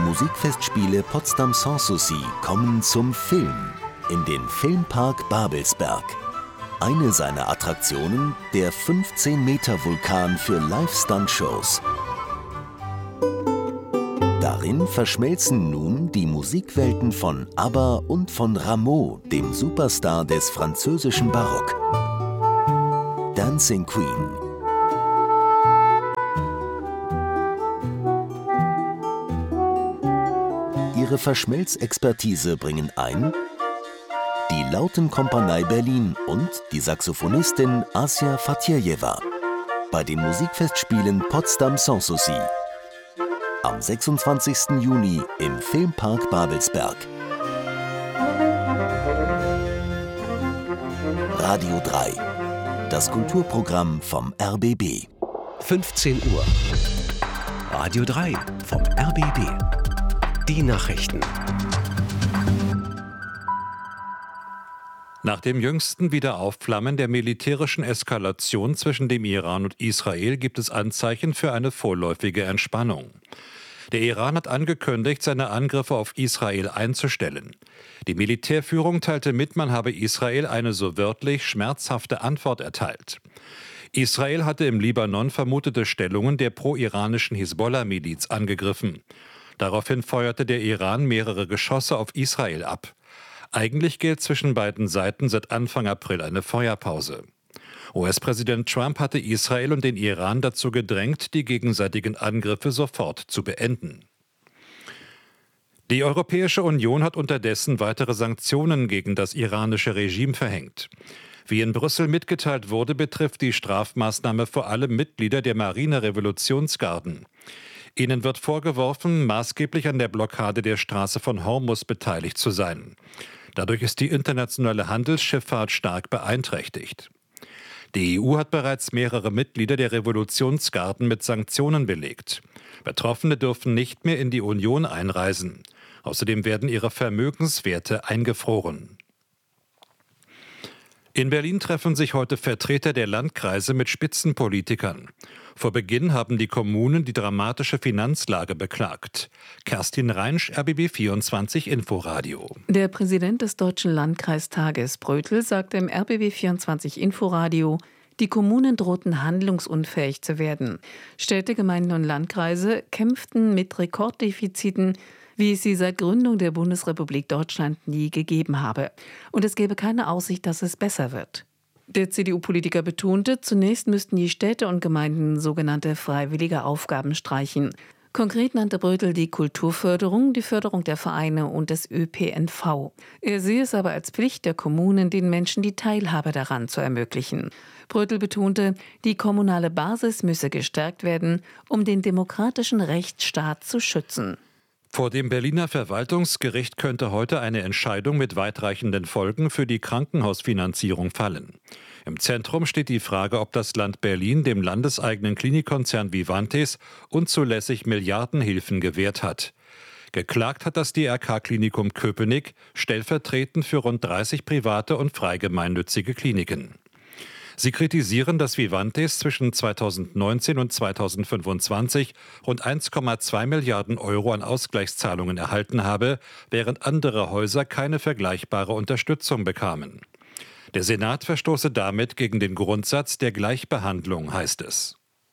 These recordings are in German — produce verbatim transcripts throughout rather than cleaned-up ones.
Musikfestspiele Potsdam Sanssouci kommen zum Film in den Filmpark Babelsberg. Eine seiner Attraktionen, der fünfzehn Meter Vulkan für Live-Stunt-Shows. Darin verschmelzen nun die Musikwelten von ABBA und von Rameau, dem Superstar des französischen Barock. Dancing Queen. Ihre Verschmelzexpertise bringen ein die Lautenkompanie Berlin und die Saxophonistin Asia Fatirjewa bei den Musikfestspielen Potsdam Sanssouci. Am sechsundzwanzigsten Juni im Filmpark Babelsberg. Radio drei, das Kulturprogramm vom R B B. fünfzehn Uhr. Radio drei vom R B B. Die Nachrichten. Nach dem jüngsten Wiederaufflammen der militärischen Eskalation zwischen dem Iran und Israel gibt es Anzeichen für eine vorläufige Entspannung. Der Iran hat angekündigt, seine Angriffe auf Israel einzustellen. Die Militärführung teilte mit, man habe Israel eine so wörtlich schmerzhafte Antwort erteilt. Israel hatte im Libanon vermutete Stellungen der pro-iranischen Hisbollah-Miliz angegriffen. Daraufhin feuerte der Iran mehrere Geschosse auf Israel ab. Eigentlich gilt zwischen beiden Seiten seit Anfang April eine Feuerpause. U S-Präsident Trump hatte Israel und den Iran dazu gedrängt, die gegenseitigen Angriffe sofort zu beenden. Die Europäische Union hat unterdessen weitere Sanktionen gegen das iranische Regime verhängt. Wie in Brüssel mitgeteilt wurde, betrifft die Strafmaßnahme vor allem Mitglieder der Marine-Revolutionsgarden. Ihnen wird vorgeworfen, maßgeblich an der Blockade der Straße von Hormuz beteiligt zu sein. Dadurch ist die internationale Handelsschifffahrt stark beeinträchtigt. Die E U hat bereits mehrere Mitglieder der Revolutionsgarden mit Sanktionen belegt. Betroffene dürfen nicht mehr in die Union einreisen. Außerdem werden ihre Vermögenswerte eingefroren. In Berlin treffen sich heute Vertreter der Landkreise mit Spitzenpolitikern. Vor Beginn haben die Kommunen die dramatische Finanzlage beklagt. Kerstin Reinsch, R B B vierundzwanzig Inforadio. Der Präsident des Deutschen Landkreistages Brötel sagte im R B B vierundzwanzig Inforadio, die Kommunen drohten handlungsunfähig zu werden. Städte, Gemeinden und Landkreise kämpften mit Rekorddefiziten, wie es sie seit Gründung der Bundesrepublik Deutschland nie gegeben habe. Und es gäbe keine Aussicht, dass es besser wird. Der C D U-Politiker betonte, zunächst müssten die Städte und Gemeinden sogenannte freiwillige Aufgaben streichen. Konkret nannte Brötel die Kulturförderung, die Förderung der Vereine und des Ö P N V. Er sehe es aber als Pflicht der Kommunen, den Menschen die Teilhabe daran zu ermöglichen. Brötel betonte, die kommunale Basis müsse gestärkt werden, um den demokratischen Rechtsstaat zu schützen. Vor dem Berliner Verwaltungsgericht könnte heute eine Entscheidung mit weitreichenden Folgen für die Krankenhausfinanzierung fallen. Im Zentrum steht die Frage, ob das Land Berlin dem landeseigenen Klinikkonzern Vivantes unzulässig Milliardenhilfen gewährt hat. Geklagt hat das D R K-Klinikum Köpenick, stellvertretend für rund dreißig private und freigemeinnützige Kliniken. Sie kritisieren, dass Vivantes zwischen zweitausendneunzehn und zweitausendfünfundzwanzig rund eins Komma zwei Milliarden Euro an Ausgleichszahlungen erhalten habe, während andere Häuser keine vergleichbare Unterstützung bekamen. Der Senat verstoße damit gegen den Grundsatz der Gleichbehandlung, heißt es.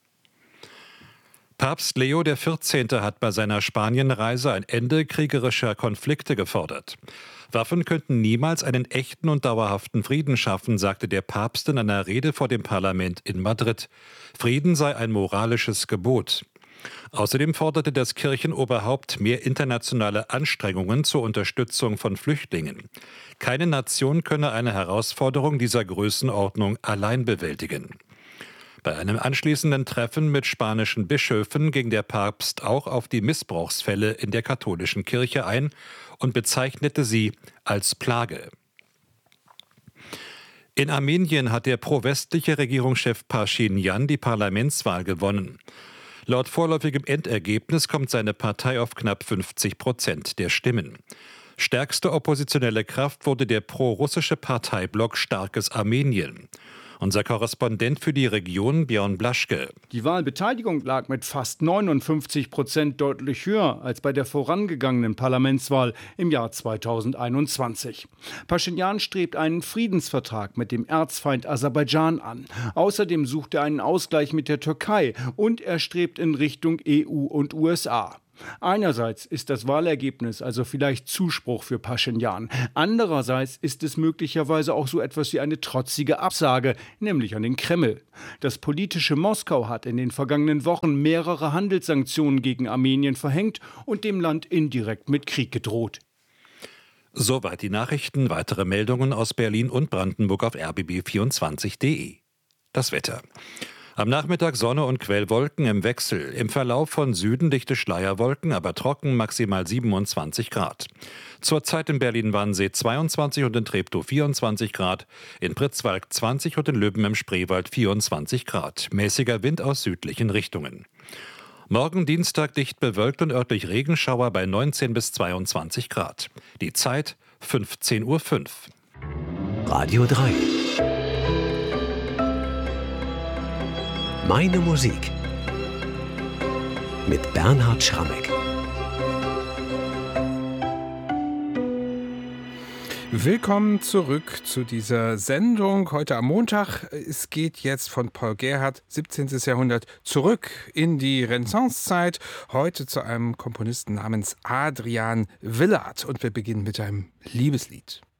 Papst Leo der vierzehnte hat bei seiner Spanienreise ein Ende kriegerischer Konflikte gefordert. Waffen könnten niemals einen echten und dauerhaften Frieden schaffen, sagte der Papst in einer Rede vor dem Parlament in Madrid. Frieden sei ein moralisches Gebot. Außerdem forderte das Kirchenoberhaupt mehr internationale Anstrengungen zur Unterstützung von Flüchtlingen. Keine Nation könne eine Herausforderung dieser Größenordnung allein bewältigen. Bei einem anschließenden Treffen mit spanischen Bischöfen ging der Papst auch auf die Missbrauchsfälle in der katholischen Kirche ein und bezeichnete sie als Plage. In Armenien hat der pro-westliche Regierungschef Pashinyan die Parlamentswahl gewonnen. Laut vorläufigem Endergebnis kommt seine Partei auf knapp fünfzig Prozent der Stimmen. Stärkste oppositionelle Kraft wurde der pro-russische Parteiblock Starkes Armenien. Unser Korrespondent für die Region, Björn Blaschke. Die Wahlbeteiligung lag mit fast neunundfünfzig Prozent deutlich höher als bei der vorangegangenen Parlamentswahl im Jahr zweitausendeinundzwanzig. Paschinjan strebt einen Friedensvertrag mit dem Erzfeind Aserbaidschan an. Außerdem sucht er einen Ausgleich mit der Türkei und er strebt in Richtung E U und U S A. Einerseits ist das Wahlergebnis also vielleicht Zuspruch für Paschinjan. Andererseits ist es möglicherweise auch so etwas wie eine trotzige Absage, nämlich an den Kreml. Das politische Moskau hat in den vergangenen Wochen mehrere Handelssanktionen gegen Armenien verhängt und dem Land indirekt mit Krieg gedroht. Soweit die Nachrichten. Weitere Meldungen aus Berlin und Brandenburg auf r b b vierundzwanzig punkt de. Das Wetter. Am Nachmittag Sonne und Quellwolken im Wechsel. Im Verlauf von Süden dichte Schleierwolken, aber trocken, maximal siebenundzwanzig Grad. Zurzeit in Berlin-Wannsee zweiundzwanzig und in Treptow vierundzwanzig Grad, in Pritzwalk zwanzig und in Lübben im Spreewald vierundzwanzig Grad. Mäßiger Wind aus südlichen Richtungen. Morgen Dienstag dicht bewölkt und örtlich Regenschauer bei neunzehn bis zweiundzwanzig Grad. Die Zeit fünfzehn Uhr fünf. Radio drei. Meine Musik mit Bernhard Schrammeck. Willkommen zurück zu dieser Sendung heute am Montag. Es geht jetzt von Paul Gerhardt, siebzehnten. Jahrhundert, zurück in die Renaissancezeit. Heute zu einem Komponisten namens Adrian Willaert. Und wir beginnen mit einem Liebeslied.